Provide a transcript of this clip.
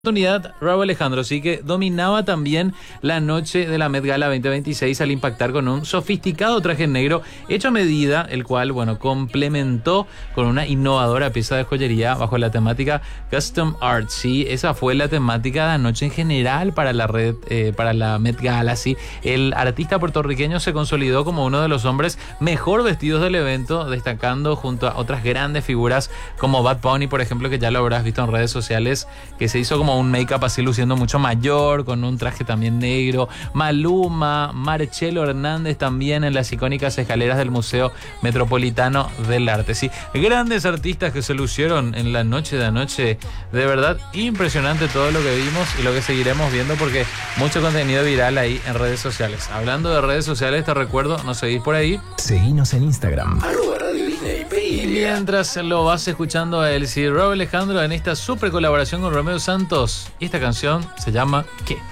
Oportunidad, Rauw Alejandro sí que dominaba también la noche de la Met Gala 2026 al impactar con un sofisticado traje negro hecho a medida, el cual, complementó con una innovadora pieza de joyería bajo la temática Custom Art. Sí, esa fue la temática de la noche en general para para la Met Gala. Sí, el artista puertorriqueño se consolidó como uno de los hombres mejor vestidos del evento, destacando junto a otras grandes figuras como Bad Bunny, por ejemplo, que ya lo habrás visto en redes sociales, que se hizo como un make-up así luciendo mucho mayor, con un traje también negro. Maluma, Marcelo Hernández también en las icónicas escaleras del Museo Metropolitano del Arte. Sí, grandes artistas que se lucieron en la noche de anoche. De verdad, impresionante todo lo que vimos y lo que seguiremos viendo, porque mucho contenido viral ahí en redes sociales. Hablando de redes sociales, te recuerdo, nos seguís por ahí. Seguinos en Instagram. Y mientras lo vas escuchando a él, sí, Rauw Alejandro en esta super colaboración con Romeo Santos. Y esta canción se llama ¿Qué?